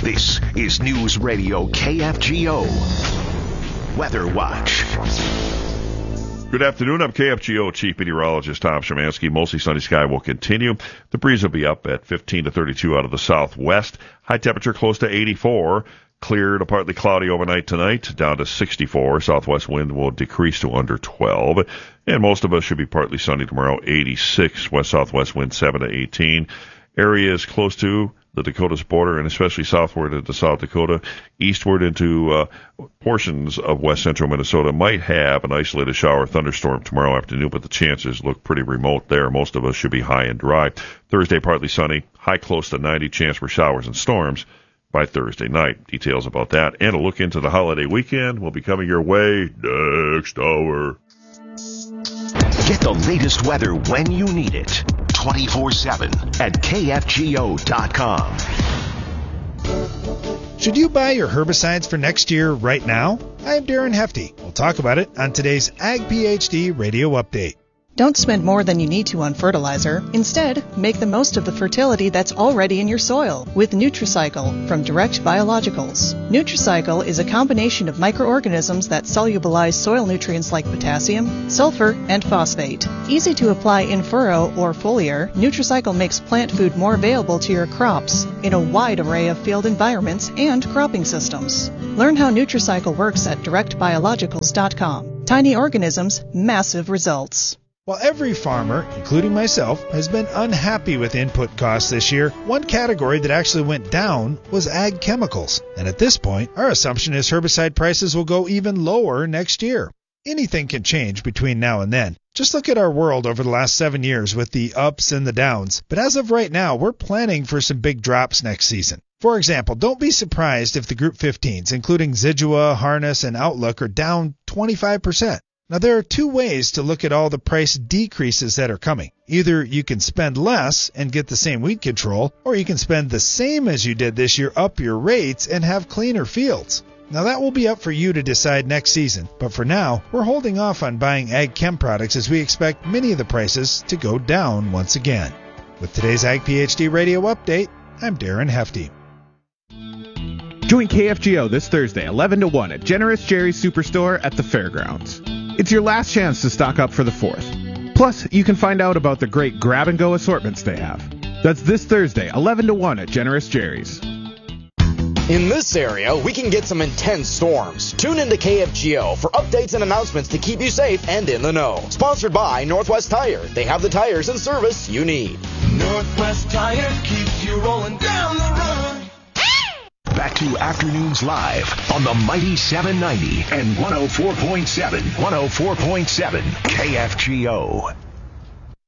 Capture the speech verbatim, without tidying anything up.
This is News Radio K F G O Weather Watch. Good afternoon. I'm K F G O Chief Meteorologist Tom Szymanski. Mostly sunny sky will continue. The breeze will be up at fifteen to thirty-two out of the southwest. High temperature close to eighty-four. Clear to partly cloudy overnight tonight, down to sixty-four. Southwest wind will decrease to under twelve. And most of us should be partly sunny tomorrow, eighty-six. West-southwest wind seven to eighteen. Areas close to the Dakotas border and especially southward into South Dakota, eastward into uh, portions of west central Minnesota might have an isolated shower or thunderstorm tomorrow afternoon, but the chances look pretty remote there. Most of us should be high and dry. Thursday, partly sunny, high close to ninety, chance for showers and storms by Thursday night. Details about that and a look into the holiday weekend will be coming your way next hour. Get the latest weather when you need it. twenty-four seven at K F G O dot com. Should you buy your herbicides for next year right now? I'm Darren Hefty. We'll talk about it on today's Ag PhD Radio Update. Don't spend more than you need to on fertilizer. Instead, make the most of the fertility that's already in your soil with Nutricycle from Direct Biologicals. Nutricycle is a combination of microorganisms that solubilize soil nutrients like potassium, sulfur, and phosphate. Easy to apply in furrow or foliar, Nutricycle makes plant food more available to your crops in a wide array of field environments and cropping systems. Learn how Nutricycle works at direct biologicals dot com. Tiny organisms, massive results. While every farmer, including myself, has been unhappy with input costs this year, one category that actually went down was ag chemicals. And at this point, our assumption is herbicide prices will go even lower next year. Anything can change between now and then. Just look at our world over the last seven years with the ups and the downs. But as of right now, we're planning for some big drops next season. For example, don't be surprised if the Group fifteens, including Zidua, Harness, and Outlook, are down twenty-five percent. Now, there are two ways to look at all the price decreases that are coming. Either you can spend less and get the same weed control, or you can spend the same as you did this year, up your rates, and have cleaner fields. Now, that will be up for you to decide next season, but for now, we're holding off on buying ag chem products as we expect many of the prices to go down once again. With today's Ag PhD Radio Update, I'm Darren Hefty. Join K F G O this Thursday, eleven to one at Generous Jerry's Superstore at the Fairgrounds. It's your last chance to stock up for the fourth. Plus, you can find out about the great grab-and-go assortments they have. That's this Thursday, eleven to one at Generous Jerry's. In this area, we can get some intense storms. Tune into K F G O for updates and announcements to keep you safe and in the know. Sponsored by Northwest Tire. They have the tires and service you need. Northwest Tire keeps you rolling down the road. Back to Afternoons Live on the Mighty seven ninety and one oh four point seven, one oh four point seven K F G O.